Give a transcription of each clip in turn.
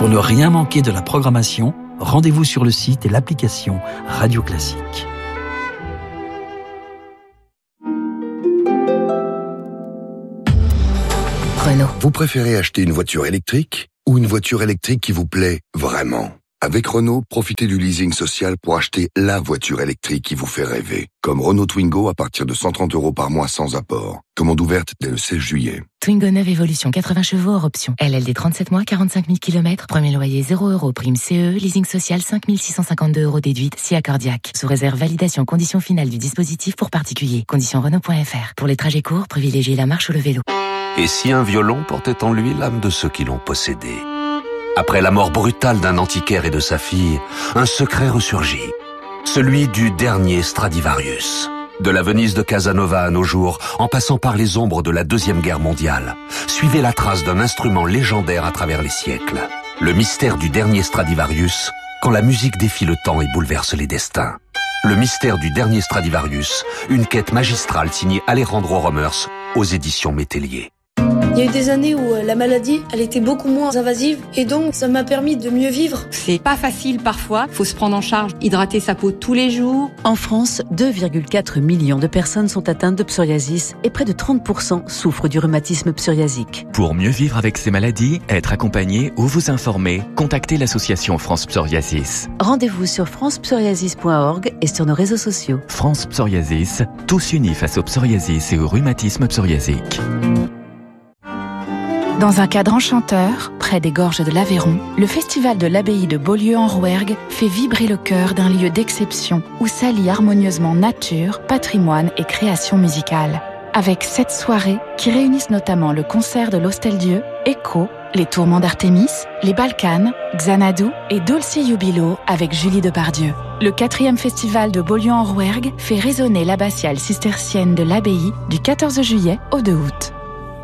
Pour ne rien manquer de la programmation, rendez-vous sur le site et l'application Radio Classique. Renault. Vous préférez acheter une voiture électrique ou une voiture électrique qui vous plaît vraiment ? Avec Renault, profitez du leasing social pour acheter la voiture électrique qui vous fait rêver. Comme Renault Twingo à partir de 130 € par mois sans apport. Commande ouverte dès le 16 juillet. Twingo 9 Evolution, 80 chevaux hors option. LLD 37 mois, 45 000 km. Premier loyer 0 €. Prime CE. Leasing social 5 652 € déduite si accordiaque. Sous réserve validation conditions finales du dispositif pour particuliers. Conditions Renault.fr. Pour les trajets courts, privilégiez la marche ou le vélo. Et si un violon portait en lui l'âme de ceux qui l'ont possédé ? Après la mort brutale d'un antiquaire et de sa fille, un secret ressurgit. Celui du dernier Stradivarius. De la Venise de Casanova à nos jours, en passant par les ombres de la Deuxième Guerre mondiale, suivez la trace d'un instrument légendaire à travers les siècles. Le mystère du dernier Stradivarius, quand la musique défie le temps et bouleverse les destins. Le mystère du dernier Stradivarius, une quête magistrale signée Alejandro Romers aux éditions Métellier. Il y a eu des années où la maladie, elle était beaucoup moins invasive et donc ça m'a permis de mieux vivre. C'est pas facile parfois, faut se prendre en charge, hydrater sa peau tous les jours. En France, 2,4 millions de personnes sont atteintes de psoriasis et près de 30% souffrent du rhumatisme psoriasique. Pour mieux vivre avec ces maladies, être accompagné ou vous informer, contactez l'association France Psoriasis. Rendez-vous sur francepsoriasis.org et sur nos réseaux sociaux. France Psoriasis, tous unis face au psoriasis et au rhumatisme psoriasique. Dans un cadre enchanteur, près des gorges de l'Aveyron, le festival de l'abbaye de Beaulieu en Rouergue fait vibrer le cœur d'un lieu d'exception où s'allient harmonieusement nature, patrimoine et création musicale. Avec 7 soirées qui réunissent notamment le concert de l'Hostel-Dieu, Echo, les Tourments d'Artémis, les Balkans, Xanadu et Dulce Jubilo avec Julie Depardieu. Le 4e festival de Beaulieu en Rouergue fait résonner l'abbatiale cistercienne de l'abbaye du 14 juillet au 2 août.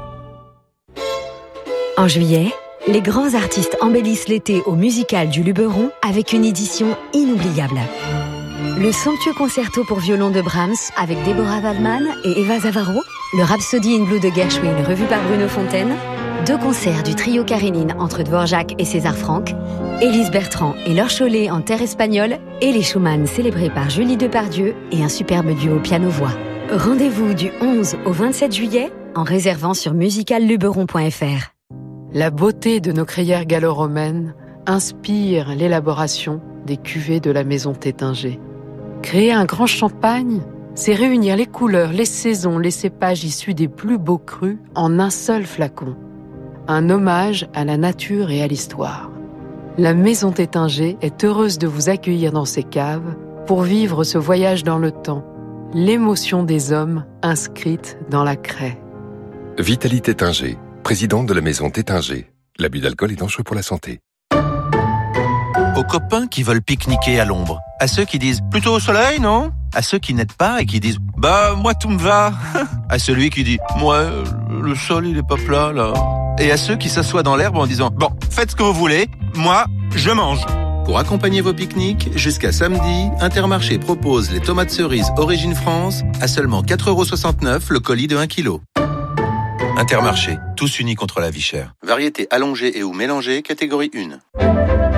En juillet, les grands artistes embellissent l'été au Musical du Luberon avec une édition inoubliable. Le somptueux concerto pour violon de Brahms avec Deborah Waldman et Eva Zavaro, le Rhapsody in Blue de Gershwin revu par Bruno Fontaine, 2 concerts du trio Karénine entre Dvorak et César Franck, Élise Bertrand et Laure Chollet en terre espagnole et les Schumann célébrés par Julie Depardieu et un superbe duo piano-voix. Rendez-vous du 11 au 27 juillet en réservant sur musicalluberon.fr. La beauté de nos crayères gallo-romaines inspire l'élaboration des cuvées de la maison Tétinger. Créer un grand champagne, c'est réunir les couleurs, les saisons, les cépages issus des plus beaux crus en un seul flacon. Un hommage à la nature et à l'histoire. La maison Tétinger est heureuse de vous accueillir dans ses caves pour vivre ce voyage dans le temps, l'émotion des hommes inscrite dans la craie. Vitalie Tétinger, présidente de la maison Tétinger. L'abus d'alcool est dangereux pour la santé. Aux copains qui veulent pique-niquer à l'ombre. À ceux qui disent plutôt au soleil, non ? À ceux qui n'aident pas et qui disent bah moi tout me va. À celui qui dit moi le sol il est pas plat là. Et à ceux qui s'assoient dans l'herbe en disant bon faites ce que vous voulez, moi je mange. Pour accompagner vos pique-niques, jusqu'à samedi, Intermarché propose les tomates cerises Origine France à seulement 4,69 € le colis de 1 kg. Intermarché, tous unis contre la vie chère. Variété allongée et ou mélangée, catégorie 1.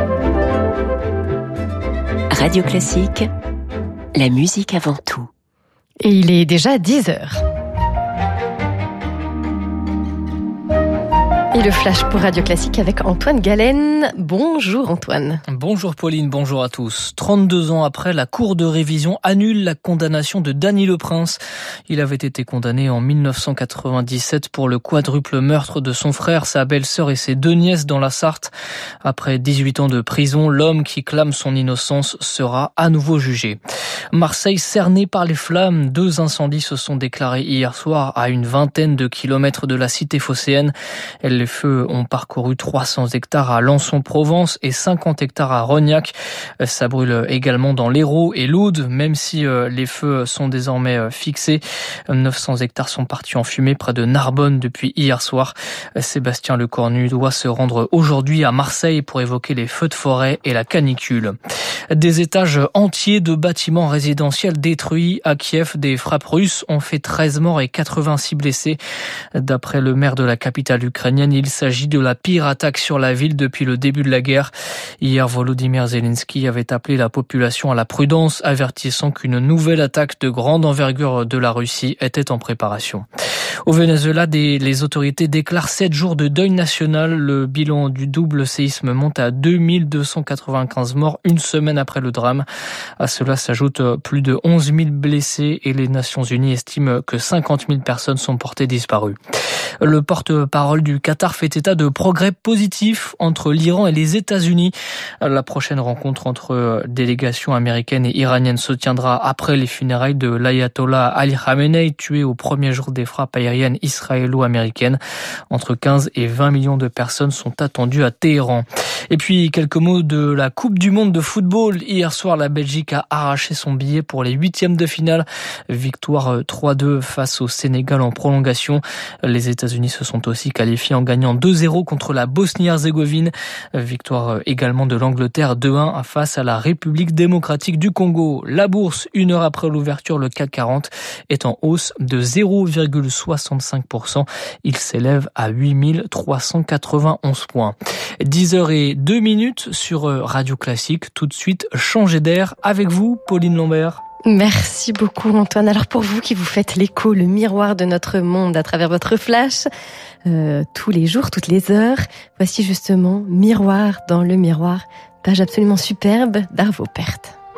Radio Classique, la musique avant tout. Et il est déjà 10h. Et le flash pour Radio Classique avec Antoine Galen. Bonjour Antoine. Bonjour Pauline, bonjour à tous. 32 ans après, la Cour de révision annule la condamnation de Danny Leprince. Il avait été condamné en 1997 pour le quadruple meurtre de son frère, sa belle-sœur et ses 2 nièces dans la Sarthe. Après 18 ans de prison, l'homme qui clame son innocence sera à nouveau jugé. Marseille cerné par les flammes. 2 incendies se sont déclarés hier soir à une vingtaine de kilomètres de la cité phocéenne. Les feux ont parcouru 300 hectares à Lançon-Provence et 50 hectares à Rognac. Ça brûle également dans l'Hérault et l'Aude, même si les feux sont désormais fixés. 900 hectares sont partis en fumée près de Narbonne depuis hier soir. Sébastien Lecornu doit se rendre aujourd'hui à Marseille pour évoquer les feux de forêt et la canicule. Des étages entiers de bâtiments résidentiels détruits à Kiev. Des frappes russes ont fait 13 morts et 86 blessés. D'après le maire de la capitale ukrainienne, il s'agit de la pire attaque sur la ville depuis le début de la guerre. Hier, Volodymyr Zelensky avait appelé la population à la prudence, avertissant qu'une nouvelle attaque de grande envergure de la Russie était en préparation. Au Venezuela, les autorités déclarent 7 jours de deuil national. Le bilan du double séisme monte à 2295 morts une semaine après le drame. À cela s'ajoutent plus de 11 000 blessés et les Nations Unies estiment que 50 000 personnes sont portées disparues. Le porte-parole du Qatar fait état de progrès positifs entre l'Iran et les États-Unis. La prochaine rencontre entre délégations américaines et iraniennes se tiendra après les funérailles de l'ayatollah Ali Khamenei, tué au premier jour des frappes aériennes israélo-américaines. Entre 15 et 20 millions de personnes sont attendues à Téhéran. Et puis, quelques mots de la Coupe du Monde de football. Hier soir, la Belgique a arraché son billet pour les 8e de finale. Victoire 3-2 face au Sénégal en prolongation. Les États-Unis se sont aussi qualifiés en gagnant 2-0 contre la Bosnie-Herzégovine. Victoire également de l'Angleterre 2-1 face à la République démocratique du Congo. La bourse, une heure après l'ouverture, le CAC 40 est en hausse de 0,65%. Il s'élève à 8391 points. 10h02 sur Radio Classique. Tout de suite, changer d'air avec vous, Pauline Lambert. Merci beaucoup Antoine. Alors pour vous qui vous faites l'écho, le miroir de notre monde à travers votre flash, tous les jours, toutes les heures, voici justement Miroir dans le miroir, page absolument superbe d'Arvo Pärt.